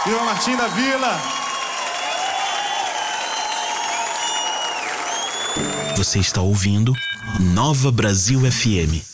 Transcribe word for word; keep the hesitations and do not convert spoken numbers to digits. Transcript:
Viva Martim da Vila! Você está ouvindo Nova Brasil F M.